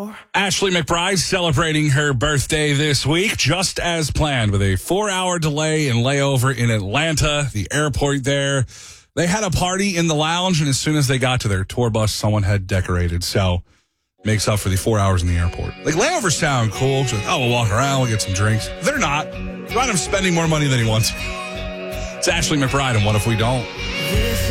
Ashley McBride celebrating her birthday this week, just as planned, with a 4-hour delay and layover in Atlanta, the airport there. They had a party in the lounge, and as soon as they got to their tour bus, someone had decorated. So, makes up for the 4 hours in the airport. Like, layovers sound cool. Just, we'll walk around, we'll get some drinks. They're not. You wind up spending more money than he wants. It's Ashley McBride, and what if we don't?